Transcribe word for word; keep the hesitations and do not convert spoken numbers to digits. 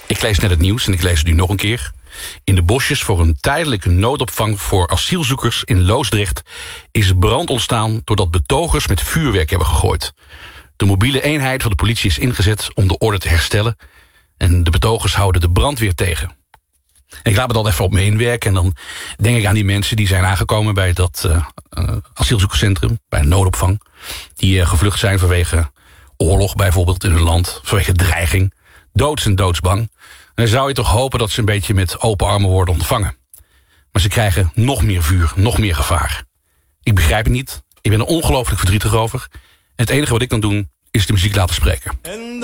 Ik lees net het nieuws en ik lees het nu nog een keer. In de bosjes voor een tijdelijke noodopvang voor asielzoekers in Loosdrecht is brand ontstaan doordat betogers met vuurwerk hebben gegooid. De mobiele eenheid van de politie is ingezet om de orde te herstellen en de betogers houden de brand weer tegen. En ik laat me dan even op me inwerken en dan denk ik aan die mensen die zijn aangekomen bij dat uh, uh, asielzoekerscentrum, bij een noodopvang, die uh, gevlucht zijn vanwege oorlog bijvoorbeeld in hun land, vanwege dreiging, doods en doodsbang. En dan zou je toch hopen dat ze een beetje met open armen worden ontvangen. Maar ze krijgen nog meer vuur, nog meer gevaar. Ik begrijp het niet, ik ben er ongelooflijk verdrietig over. En het enige wat ik kan doen is de muziek laten spreken.